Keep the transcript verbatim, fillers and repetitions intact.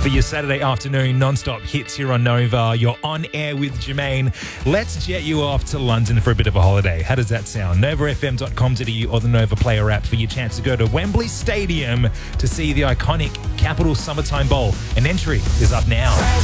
for your Saturday afternoon non-stop hits here on Nova. You're on air with Jermaine. Let's jet you off to London for a bit of a holiday. How does that sound? nova f m dot com dot a u or the Nova Player app for your chance to go to Wembley Stadium to see the iconic Capital Summertime Bowl. An entry is up now.